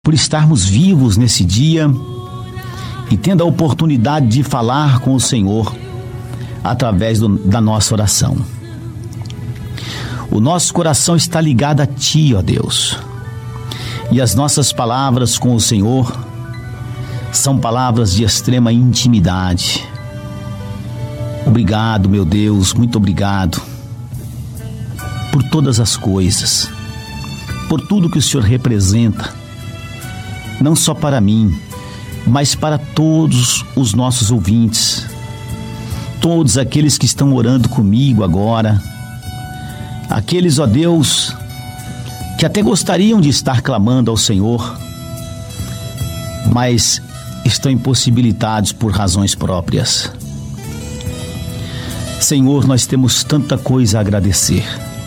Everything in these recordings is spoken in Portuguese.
por estarmos vivos nesse dia e tendo a oportunidade de falar com o Senhor através da nossa oração. O nosso coração está ligado a Ti, ó Deus, e as nossas palavras com o Senhor são palavras de extrema intimidade. Obrigado, meu Deus, muito obrigado por todas as coisas, por tudo que o Senhor representa, não só para mim, mas para todos os nossos ouvintes, todos aqueles que estão orando comigo agora, aqueles, ó Deus, que até gostariam de estar clamando ao Senhor, mas estão impossibilitados por razões próprias. Senhor, nós temos tanta coisa a agradecer.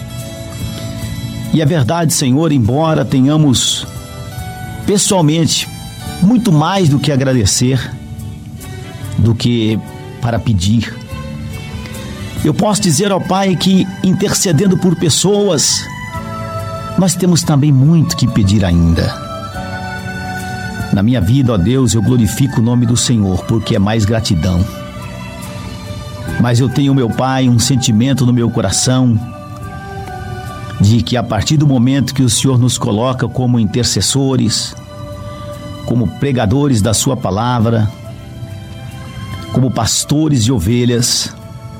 E é verdade, Senhor, embora tenhamos pessoalmente muito mais do que agradecer, do que para pedir, eu posso dizer ao Pai que, intercedendo por pessoas, nós temos também muito que pedir ainda. Na minha vida, ó Deus, eu glorifico o nome do Senhor, porque é mais gratidão. Mas eu tenho, meu Pai, um sentimento no meu coração de que a partir do momento que o Senhor nos coloca como intercessores, como pregadores da Sua palavra, como pastores de ovelhas,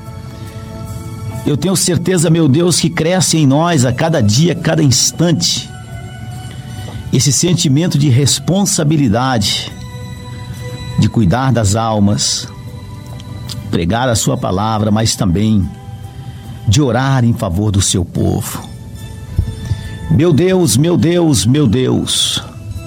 eu tenho certeza, meu Deus, que cresce em nós a cada dia, a cada instante, esse sentimento de responsabilidade, de cuidar das almas, pregar a Sua palavra, mas também de orar em favor do Seu povo. Meu Deus, meu Deus, meu Deus,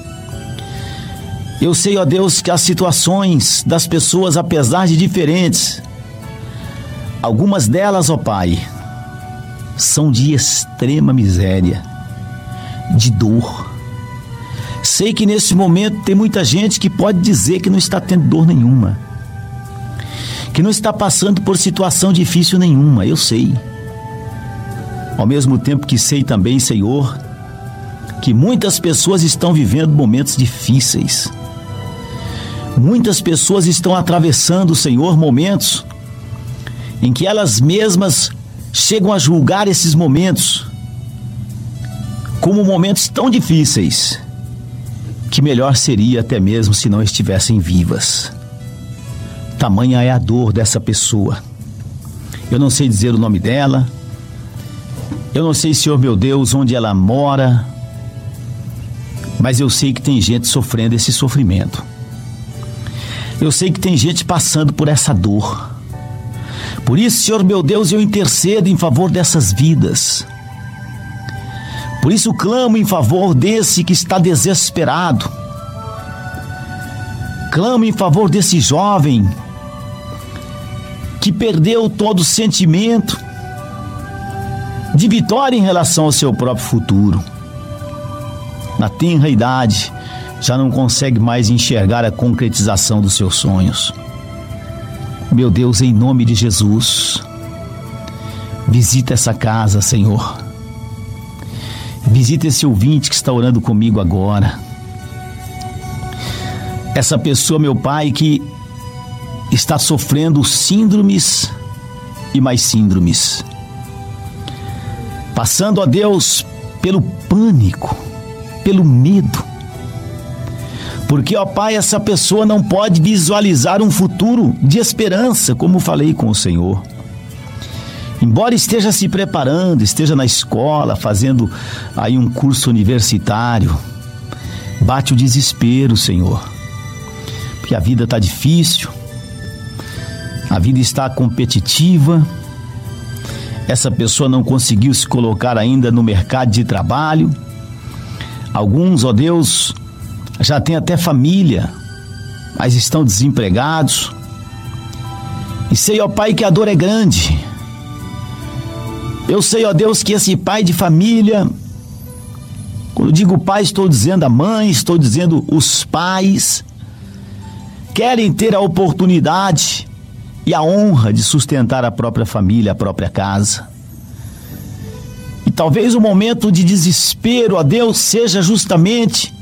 eu sei, ó Deus, que as situações das pessoas, apesar de diferentes, algumas delas, ó Pai, são de extrema miséria, de dor. Sei que nesse momento tem muita gente que pode dizer que não está tendo dor nenhuma, que não está passando por situação difícil nenhuma, eu sei. Ao mesmo tempo que sei também, Senhor, que muitas pessoas estão vivendo momentos difíceis. Muitas pessoas estão atravessando, Senhor, momentos em que elas mesmas chegam a julgar esses momentos como momentos tão difíceis que melhor seria até mesmo se não estivessem vivas. Tamanha é a dor dessa pessoa. Eu não sei dizer o nome dela, eu não sei, Senhor meu Deus, onde ela mora, mas eu sei que tem gente sofrendo esse sofrimento. Eu sei que tem gente passando por essa dor. Por isso, Senhor meu Deus, eu intercedo em favor dessas vidas. Por isso clamo em favor desse que está desesperado. Clamo em favor desse jovem que perdeu todo o sentimento de vitória em relação ao seu próprio futuro. Na tenra idade, já não consegue mais enxergar a concretização dos seus sonhos. Meu Deus, em nome de Jesus, visita essa casa, Senhor. Visita esse ouvinte que está orando comigo agora. Essa pessoa, meu Pai, que está sofrendo síndromes e mais síndromes. Passando, ó Deus, pelo pânico, pelo medo. Porque, ó Pai, essa pessoa não pode visualizar um futuro de esperança, como falei com o Senhor. Embora esteja se preparando, esteja na escola, fazendo aí um curso universitário, bate o desespero, Senhor. Porque a vida está difícil, a vida está competitiva, essa pessoa não conseguiu se colocar ainda no mercado de trabalho. Alguns, ó Deus, já têm até família, mas estão desempregados. E sei, ó Pai, que a dor é grande. Eu sei, ó Deus, que esse pai de família, quando digo pai, estou dizendo a mãe, estou dizendo os pais, querem ter a oportunidade e a honra de sustentar a própria família, a própria casa. E talvez o momento de desespero, ó Deus, seja justamente